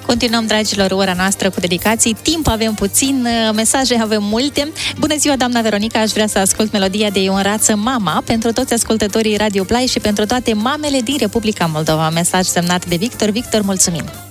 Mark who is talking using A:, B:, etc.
A: Continuăm, dragilor, ora noastră cu dedicații. Timp avem puțin, mesaje avem multe. Bună ziua, doamna Veronica, aș vrea să ascult melodia de Ion Rață, Mama, pentru toți ascultătorii Radio Play și pentru toate mamele din Republica Moldova. Mesaj semnat de Victor. Victor, mulțumim!